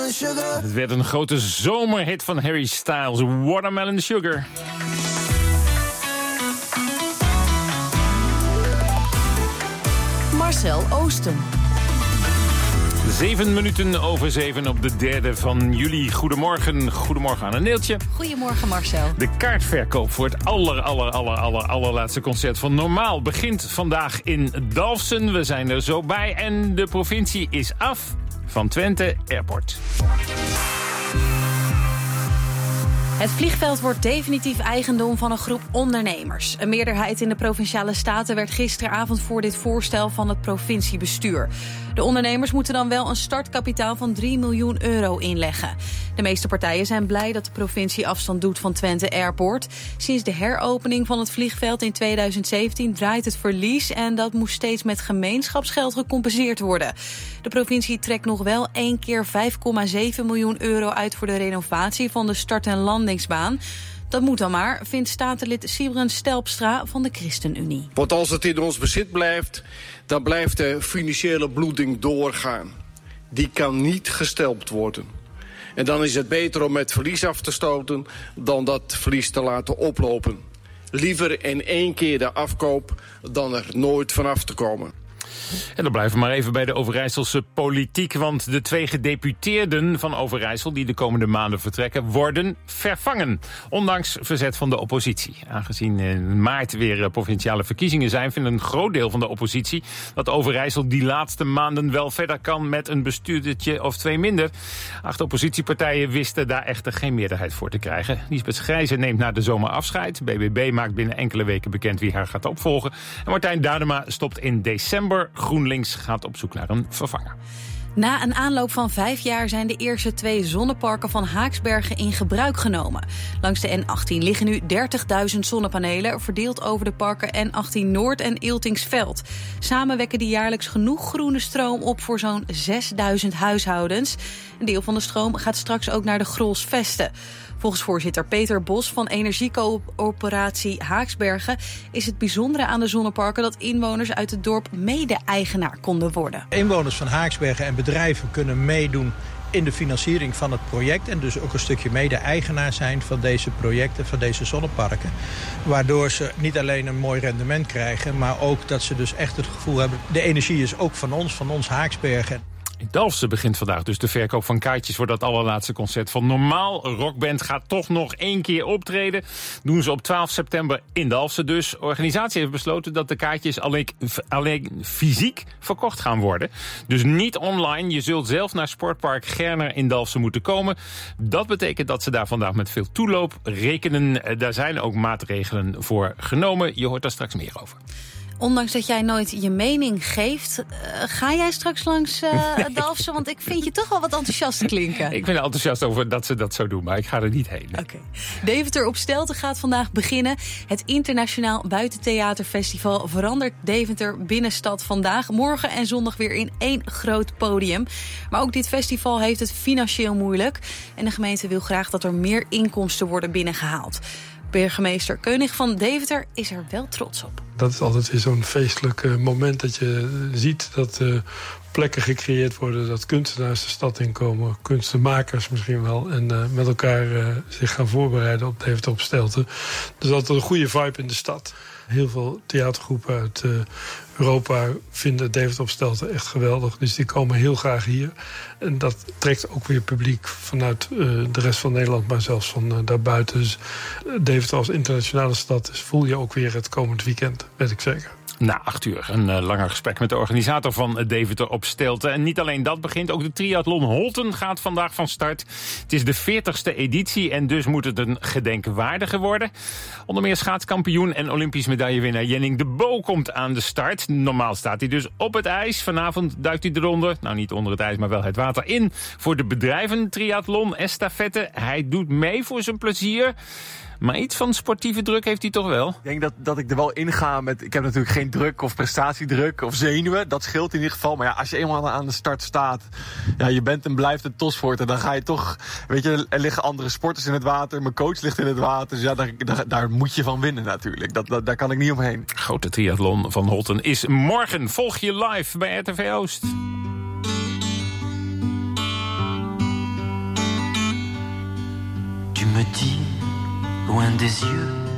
sugar. Het werd een grote zomerhit van Harry Styles, Watermelon Sugar. Marcel Oosten. 7 minuten over 7 op de 3e van juli. Goedemorgen. Goedemorgen aan een Neeltje. Goedemorgen Marcel. De kaartverkoop voor het allerlaatste concert van Normaal begint vandaag in Dalfsen. We zijn er zo bij en de provincie is af van Twente Airport. Het vliegveld wordt definitief eigendom van een groep ondernemers. Een meerderheid in de Provinciale Staten werd gisteravond voor dit voorstel van het provinciebestuur. De ondernemers moeten dan wel een startkapitaal van 3 miljoen euro inleggen. De meeste partijen zijn blij dat de provincie afstand doet van Twente Airport. Sinds de heropening van het vliegveld in 2017 draait het verlies en dat moest steeds met gemeenschapsgeld gecompenseerd worden. De provincie trekt nog wel 1 keer 5,7 miljoen euro uit voor de renovatie van de start- en landingsbaan. Dat moet dan maar, vindt statenlid Siebren Stelpstra van de ChristenUnie. Want als het in ons bezit blijft, dan blijft de financiële bloeding doorgaan. Die kan niet gestelpt worden. En dan is het beter om het verlies af te stoten dan dat verlies te laten oplopen. Liever in 1 keer de afkoop dan er nooit vanaf te komen. En dan blijven we maar even bij de Overijsselse politiek. Want de 2 gedeputeerden van Overijssel die de komende maanden vertrekken worden vervangen. Ondanks verzet van de oppositie. Aangezien in maart weer provinciale verkiezingen zijn, vindt een groot deel van de oppositie dat Overijssel die laatste maanden wel verder kan met een bestuurdertje of 2 minder. 8 oppositiepartijen wisten daar echter geen meerderheid voor te krijgen. Liesbeth Schrijzer neemt na de zomer afscheid. BBB maakt binnen enkele weken bekend wie haar gaat opvolgen. En Martijn Dadema stopt in december. GroenLinks gaat op zoek naar een vervanger. Na een aanloop van 5 jaar zijn de eerste 2 zonneparken van Haaksbergen in gebruik genomen. Langs de N18 liggen nu 30.000 zonnepanelen, verdeeld over de parken N18 Noord en Iltingsveld. Samen wekken die jaarlijks genoeg groene stroom op voor zo'n 6.000 huishoudens. Een deel van de stroom gaat straks ook naar de Grolsvesten. Volgens voorzitter Peter Bos van Energiecoöperatie Haaksbergen is het bijzondere aan de zonneparken dat inwoners uit het dorp mede-eigenaar konden worden. Inwoners van Haaksbergen en bedrijven kunnen meedoen in de financiering van het project en dus ook een stukje mede-eigenaar zijn van deze projecten, van deze zonneparken. Waardoor ze niet alleen een mooi rendement krijgen, maar ook dat ze dus echt het gevoel hebben, de energie is ook van ons Haaksbergen. In Dalfsen begint vandaag dus de verkoop van kaartjes voor dat allerlaatste concert van Normaal. Rockband gaat toch nog 1 keer optreden. Doen ze op 12 september in Dalfsen dus. De organisatie heeft besloten dat de kaartjes alleen fysiek verkocht gaan worden. Dus niet online. Je zult zelf naar Sportpark Gerner in Dalfsen moeten komen. Dat betekent dat ze daar vandaag met veel toeloop rekenen. Daar zijn ook maatregelen voor genomen. Je hoort daar straks meer over. Ondanks dat jij nooit je mening geeft, ga jij straks langs Dalfsen? Want ik vind je toch wel wat enthousiast klinken. Ik ben er enthousiast over dat ze dat zo doen, maar ik ga er niet heen. Oké. Deventer op Stelten gaat vandaag beginnen. Het Internationaal Buitentheaterfestival verandert Deventer binnenstad vandaag, morgen en zondag weer in 1 groot podium. Maar ook dit festival heeft het financieel moeilijk. En de gemeente wil graag dat er meer inkomsten worden binnengehaald. Burgemeester Keunig van Deventer is er wel trots op. Dat is altijd weer zo'n feestelijk moment dat je ziet dat plekken gecreëerd worden, dat kunstenaars de stad inkomen, kunstenmakers misschien wel, en met elkaar zich gaan voorbereiden op Deventer op Stelten. Dus altijd een goede vibe in de stad. Heel veel theatergroepen uit Europa vinden Deventer op Stelten echt geweldig. Dus die komen heel graag hier. En dat trekt ook weer publiek vanuit de rest van Nederland, maar zelfs van daarbuiten. Dus Deventer als internationale stad dus voel je ook weer het komend weekend, weet ik zeker. Na 8 uur een langer gesprek met de organisator van Deventer op Stelten. En niet alleen dat begint, ook de triathlon Holten gaat vandaag van start. Het is de 40ste editie en dus moet het een gedenkwaardige worden. Onder meer schaatskampioen en Olympisch medaillewinnaar Jenning de Bo komt aan de start. Normaal staat hij dus op het ijs. Vanavond duikt hij eronder, nou niet onder het ijs, maar wel het water in. Voor de bedrijven triathlon, estafette. Hij doet mee voor zijn plezier. Maar iets van sportieve druk heeft hij toch wel? Ik denk dat ik er wel in ga met... Ik heb natuurlijk geen druk of prestatiedruk of zenuwen. Dat scheelt in ieder geval. Maar ja, als je eenmaal aan de start staat... Ja, je bent en blijft een topsporter. Dan ga je toch... Weet je, er liggen andere sporters in het water. Mijn coach ligt in het water. Dus ja, daar moet je van winnen natuurlijk. Daar kan ik niet omheen. Grote triathlon van Holten is morgen. Volg je live bij RTV Oost. Tu me dis, loin des yeux,